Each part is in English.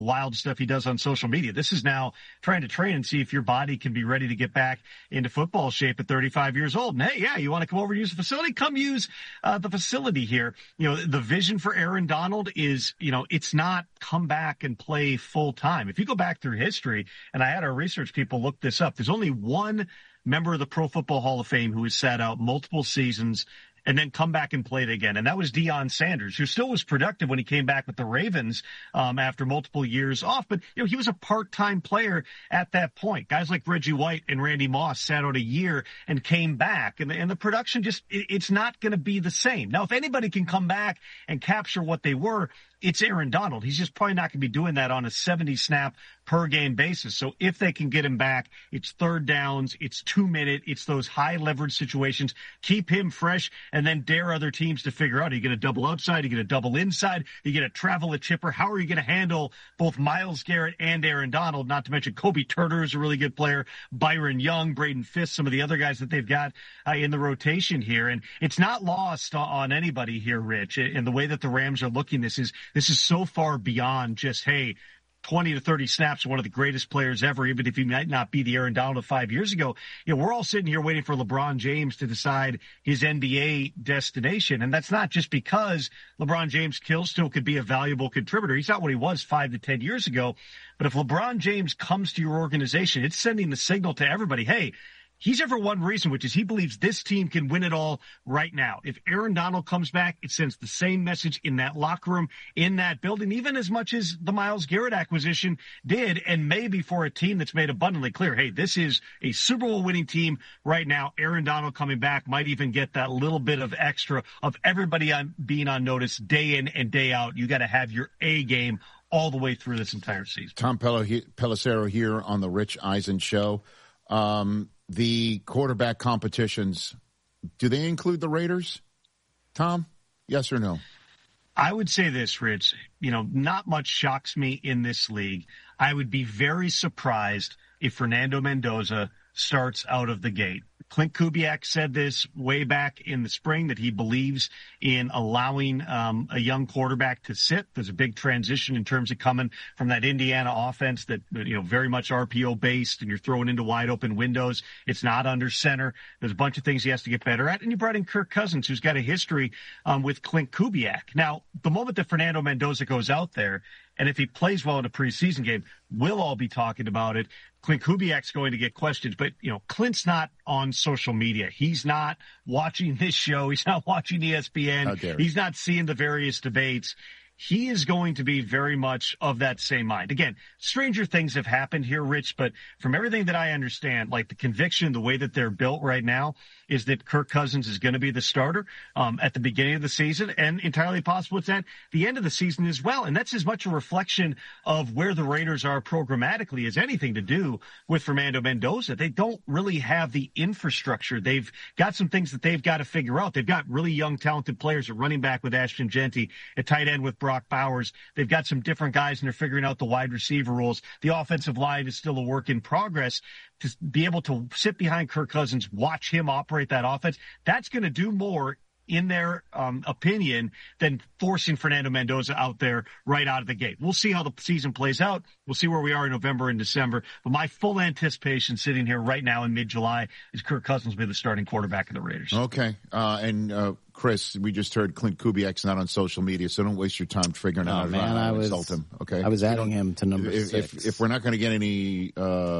wild stuff he does on social media. This is now trying to train and see if your body can be ready to get back into football shape at 35 years old. And hey, yeah, you want to come over and use the facility? Come use the facility here. The vision for Aaron Donald is, it's not come back and play full time. If you go back through history, and I had our research people look this up, there's only one member of the Pro Football Hall of Fame who has sat out multiple seasons and then come back and played again. And that was Deion Sanders, who still was productive when he came back with the Ravens after multiple years off. But, he was a part-time player at that point. Guys like Reggie White and Randy Moss sat out a year and came back. And the production it's not going to be the same. Now, if anybody can come back and capture what they were, it's Aaron Donald. He's just probably not going to be doing that on a 70-snap per game basis. So if they can get him back, it's third downs, it's 2-minute, it's those high leverage situations. Keep him fresh and then dare other teams to figure out, are you going to double outside? Are you going to double inside? Are you going to travel a chipper? How are you going to handle both Myles Garrett and Aaron Donald? Not to mention Kobe Turner is a really good player. Byron Young, Braden Fisk, some of the other guys that they've got in the rotation here. And it's not lost on anybody here, Rich. And the way that the Rams are looking, this is so far beyond just, hey, 20 to 30 snaps, one of the greatest players ever, even if he might not be the Aaron Donald of 5 years ago. We're all sitting here waiting for LeBron James to decide his NBA destination. And that's not just because LeBron James still could be a valuable contributor. He's not what he was 5 to 10 years ago. But if LeBron James comes to your organization, it's sending the signal to everybody, hey, he's there for one reason, which is he believes this team can win it all right now. If Aaron Donald comes back, it sends the same message in that locker room, in that building, even as much as the Myles Garrett acquisition did, and maybe for a team that's made abundantly clear, hey, this is a Super Bowl winning team right now. Aaron Donald coming back might even get that little bit of extra of everybody being on notice day in and day out. You got to have your A game all the way through this entire season. Tom Pelissero here on the Rich Eisen Show. The quarterback competitions, do they include the Raiders, Tom? Yes or no? I would say this, Rich. Not much shocks me in this league. I would be very surprised if Fernando Mendoza starts out of the gate. Clint Kubiak said this way back in the spring, that he believes in allowing a young quarterback to sit. There's a big transition in terms of coming from that Indiana offense that, very much RPO based, and you're throwing into wide open windows. It's not under center. There's a bunch of things he has to get better at. And you brought in Kirk Cousins, who's got a history with Clint Kubiak. Now, the moment that Fernando Mendoza goes out there, and if he plays well in a preseason game, we'll all be talking about it. Clint Kubiak's going to get questions, but, Clint's not on social media. He's not watching this show. He's not watching ESPN. He's not seeing the various debates. He is going to be very much of that same mind. Again, stranger things have happened here, Rich, but from everything that I understand, like the conviction, the way that they're built right now, is that Kirk Cousins is going to be the starter at the beginning of the season, and entirely possible it's at the end of the season as well. And that's as much a reflection of where the Raiders are programmatically as anything to do with Fernando Mendoza. They don't really have the infrastructure. They've got some things that they've got to figure out. They've got really young, talented players at running back with Ashton Genty, at tight end with Brock Bowers. They've got some different guys, and they're figuring out the wide receiver roles. The offensive line is still a work in progress. To be able to sit behind Kirk Cousins, watch him operate that offense, that's going to do more, in their opinion, than forcing Fernando Mendoza out there right out of the gate. We'll see how the season plays out. We'll see where we are in November and December. But my full anticipation sitting here right now in mid-July is Kirk Cousins will be the starting quarterback of the Raiders. Okay. And Chris, we just heard Clint Kubiak's not on social media, so don't waste your time figuring out how to insult him. Okay. I was adding him to number 6. If we're not going to get any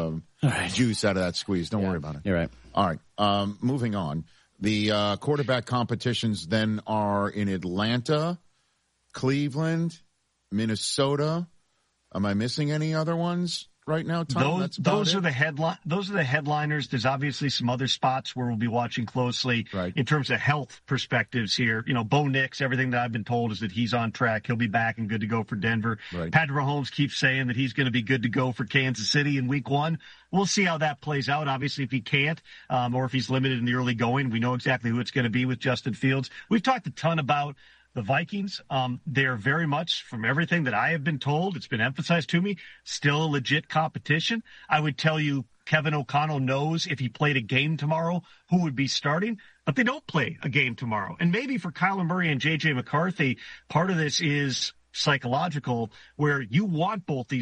juice out of that squeeze, don't worry about it. You're right. All right. Moving on. The quarterback competitions then are in Atlanta, Cleveland, Minnesota. Am I missing any other ones right now, Tom? Those are the headliners. There's obviously some other spots where we'll be watching closely in terms of health perspectives here. Bo Nix, everything that I've been told is that he's on track. He'll be back and good to go for Denver. Right. Patrick Mahomes keeps saying that he's going to be good to go for Kansas City in week 1. We'll see how that plays out. Obviously, if he can't, or if he's limited in the early going, we know exactly who it's going to be with Justin Fields. We've talked a ton about the Vikings. They're very much, from everything that I have been told, it's been emphasized to me, still a legit competition. I would tell you Kevin O'Connell knows if he played a game tomorrow, who would be starting, but they don't play a game tomorrow. And maybe for Kyler Murray and J.J. McCarthy, part of this is psychological, where you want both these